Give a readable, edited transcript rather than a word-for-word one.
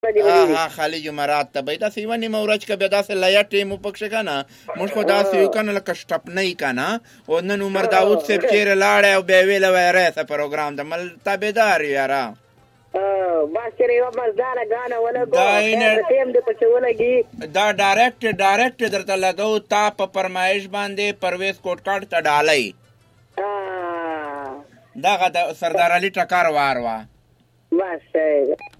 بجې ولې ها خالي جمعرات ته به داسې یوه نیمه ورځ که بیا داسې لایه ټیم وپکښې که نه موږ خو داسې یو که نه لکه شټپنۍ که نه او نن عمر داود صاحب چېرې لاړی او بیا ویله وایي رایسه پروګرام ته مل تابعدار یاره بس چېرې یوه مزداره ګانه ولګو ټیم دې پسې ولګي دا ډایرکټ درته لګو تا په فرمایش باندې پرویز کوټکاټ ته ډالۍ دغه د سردار علي ټکر وار وه بس